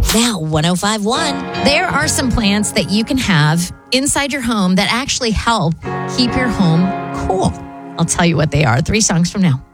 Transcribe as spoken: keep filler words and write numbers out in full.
Now, one oh five point one. There are some plants that you can have inside your home that actually help keep your home cool. I'll tell you what they are. Three songs from now.